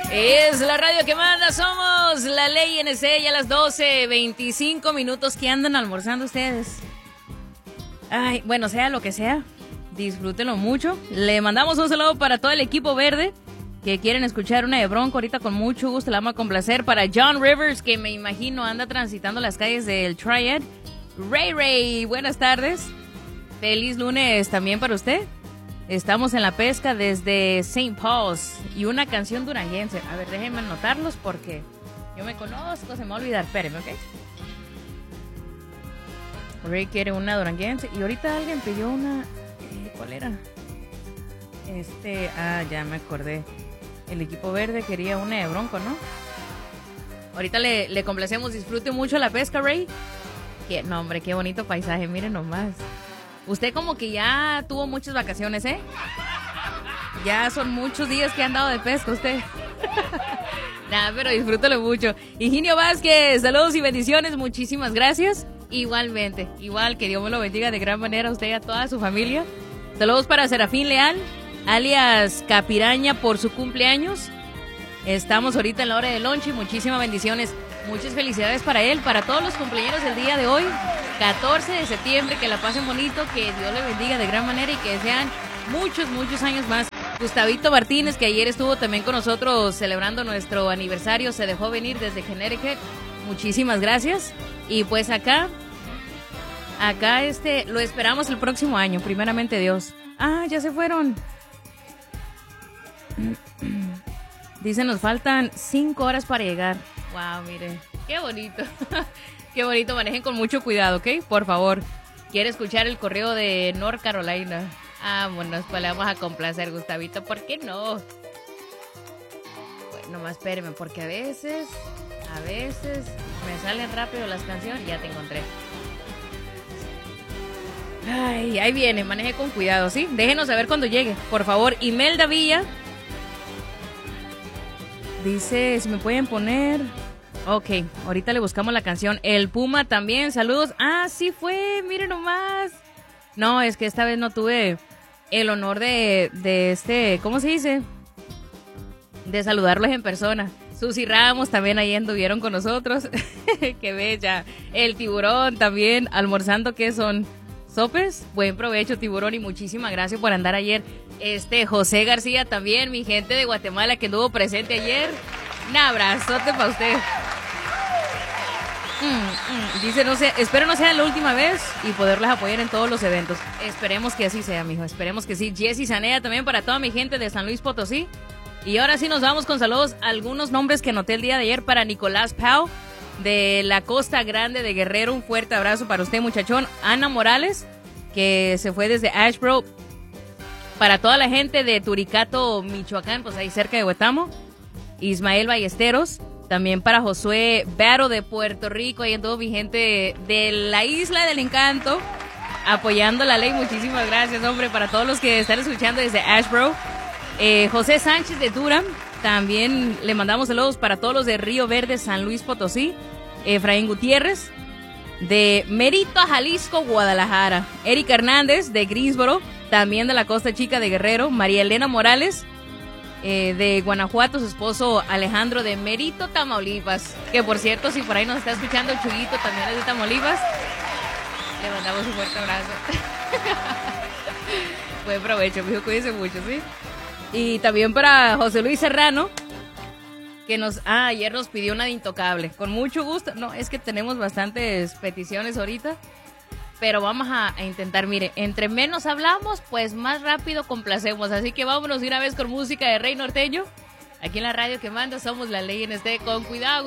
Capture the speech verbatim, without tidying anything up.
Es la radio que manda, somos la Ley N C, ya a las doce veinticinco minutos. ¿Qué andan almorzando ustedes? Ay, bueno, sea lo que sea, disfrútenlo mucho. Le mandamos un saludo para todo el equipo verde que quieren escuchar una de Bronco ahorita con mucho gusto, la vamos a complacer. Para John Rivers, que me imagino anda transitando las calles del Triad. Ray Ray, buenas tardes. Feliz lunes también para usted. Estamos en la pesca desde Saint Paul's y una canción duranguense. A ver, déjenme anotarlos porque yo me conozco, se me va a olvidar. Espérenme, ¿ok? Ray quiere una duranguense y ahorita alguien pidió una... Eh, ¿Cuál era? Este... Ah, ya me acordé. El equipo verde quería una de Bronco, ¿no? Ahorita le, le complacemos. Disfrute mucho la pesca, Ray. Qué, no, hombre, qué bonito paisaje. Miren nomás. Usted como que ya tuvo muchas vacaciones, ¿eh? Ya son muchos días que han dado de pesca usted. Nada, pero disfrútalo mucho. Higinio Vázquez, saludos y bendiciones, muchísimas gracias. Igualmente, igual que Dios me lo bendiga de gran manera a usted y a toda su familia. Saludos para Serafín Leal, alias Capiraña, por su cumpleaños. Estamos ahorita en la hora de lunch y muchísimas bendiciones. Muchas felicidades para él, para todos los cumpleaños del día de hoy, catorce de septiembre, que la pasen bonito, que Dios le bendiga de gran manera y que sean muchos, muchos años más. Gustavito Martínez, que ayer estuvo también con nosotros celebrando nuestro aniversario, se dejó venir desde Connecticut, muchísimas gracias. Y pues acá, acá este, lo esperamos el próximo año, primeramente Dios. Ah, ya se fueron. Dicen, nos faltan cinco horas para llegar. Wow, miren, qué bonito. Qué bonito, manejen con mucho cuidado, ¿ok? Por favor. ¿Quiere escuchar el correo de North Carolina? Ah, bueno, pues le vamos a complacer, Gustavito. ¿Por qué no? Bueno, más espéreme, porque a veces, a veces me salen rápido las canciones. Ya te encontré. Ay, ahí viene, maneje con cuidado, ¿sí? Déjenos saber cuando llegue, por favor. Imelda Villa dice, si me pueden poner... Ok, ahorita le buscamos la canción. El Puma también, saludos. Ah, sí fue, miren nomás. No, es que esta vez no tuve el honor de, de este, ¿cómo se dice? De saludarlos en persona. Susy Ramos también ahí anduvieron con nosotros. Qué bella. El Tiburón también, almorzando, ¿qué son? ¿Sopes? Buen provecho, Tiburón, y muchísimas gracias por andar ayer. Este, José García también, mi gente de Guatemala que estuvo presente ayer. Un abrazote para usted. Mm, mm. Dice, no sé, espero no sea la última vez y poderles apoyar en todos los eventos. Esperemos que así sea, mijo, esperemos que sí. Jessy Sanea también para toda mi gente de San Luis Potosí. Y ahora sí nos vamos con saludos. Algunos nombres que anoté el día de ayer para Nicolás Pau, de la Costa Grande de Guerrero. Un fuerte abrazo para usted, muchachón. Ana Morales, que se fue desde Ashboro. Para toda la gente de Turicato, Michoacán, pues ahí cerca de Huetamo. Ismael Ballesteros. También para Josué Varo de Puerto Rico, ahí en todo mi gente de la Isla del Encanto, apoyando la ley. Muchísimas gracias, hombre, para todos los que están escuchando desde Ashboro. Eh, José Sánchez de Durham, también le mandamos saludos para todos los de Río Verde, San Luis Potosí. Efraín Gutiérrez, de Mérito, Jalisco, Guadalajara. Erika Hernández, de Greensboro, también de la Costa Chica de Guerrero. María Elena Morales, Eh, de Guanajuato, su esposo Alejandro de Mérito, Tamaulipas, que por cierto, si por ahí nos está escuchando Chuyito, también es de Tamaulipas, le mandamos un fuerte abrazo. Buen provecho, mijo, cuídense mucho, ¿sí? Y también para José Luis Serrano, que nos, ah, ayer nos pidió una de Intocable, con mucho gusto. No, es que tenemos bastantes peticiones ahorita, pero vamos a, a intentar, mire, entre menos hablamos, pues más rápido complacemos. Así que vámonos de una vez con música de Rey Norteño. Aquí en la radio que manda somos la Ley en este. Con cuidado.